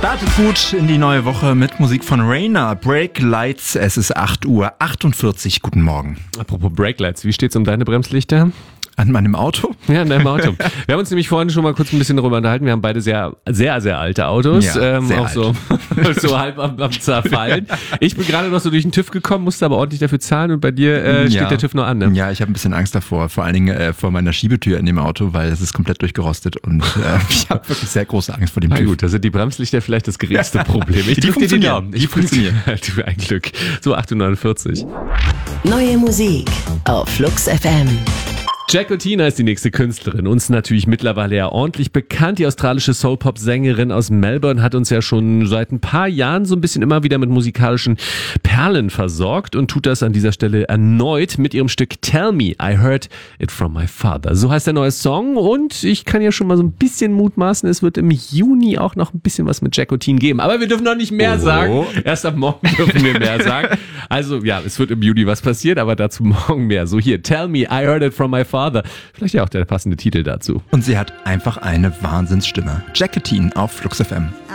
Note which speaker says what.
Speaker 1: Startet gut in die neue Woche mit Musik von Rainer. Brake Lights, es ist 8:48 Uhr. Guten Morgen.
Speaker 2: Apropos Brake Lights, wie steht's um deine Bremslichter?
Speaker 1: An meinem Auto?
Speaker 2: Ja, in deinem Auto. Wir haben uns nämlich vorhin schon mal kurz ein bisschen darüber unterhalten. Wir haben beide sehr, sehr, sehr alte Autos.
Speaker 1: Ja, sehr
Speaker 2: auch
Speaker 1: alt.
Speaker 2: so halb am Zerfallen. Ich bin gerade noch so durch den TÜV gekommen, musste aber ordentlich dafür zahlen und bei dir steht der TÜV noch an, ne?
Speaker 1: Ja, ich habe ein bisschen Angst davor. Vor allen Dingen vor meiner Schiebetür in dem Auto, weil es ist komplett durchgerostet und ich habe wirklich sehr große Angst vor dem
Speaker 2: Na
Speaker 1: TÜV.
Speaker 2: gut, da sind die Bremslichter vielleicht das geringste Problem. Ich
Speaker 1: Die
Speaker 2: drück dir die
Speaker 1: funktionieren.
Speaker 2: Daumen.
Speaker 1: Die funktionieren.
Speaker 2: Du, ein Glück. So 8:49 Uhr.
Speaker 3: Neue Musik auf Flux FM.
Speaker 2: Jacqueline ist die nächste Künstlerin, uns natürlich mittlerweile ja ordentlich bekannt. Die australische Soul-Pop-Sängerin aus Melbourne hat uns ja schon seit ein paar Jahren so ein bisschen immer wieder mit musikalischen Perlen versorgt und tut das an dieser Stelle erneut mit ihrem Stück Tell Me, I Heard It From My Father. So heißt der neue Song und ich kann ja schon mal so ein bisschen mutmaßen, es wird im Juni auch noch ein bisschen was mit Jacqueline geben. Aber wir dürfen noch nicht mehr sagen. Erst ab morgen dürfen wir mehr sagen. Also ja, es wird im Juni was passiert, aber dazu morgen mehr. So hier, Tell Me, I Heard It From My Father. Vielleicht ja auch der passende Titel dazu.
Speaker 1: Und sie hat einfach eine Wahnsinnsstimme. Jacqueline auf Flux FM.